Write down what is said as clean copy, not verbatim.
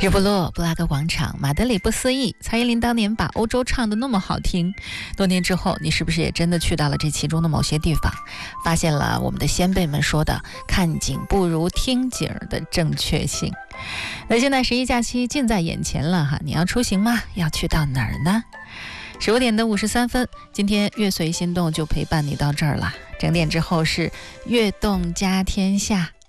日不落布拉格广场，马德里不思议。蔡依林当年把欧洲唱得那么好听，多年之后，你是不是也真的去到了这其中的某些地方，发现了我们的先辈们说的看景不如听景的正确性？那现在11假期近在眼前了哈，你要出行吗？要去到哪儿呢？15点的53分，今天乐随心动就陪伴你到这儿了。整点之后是悦动家天下，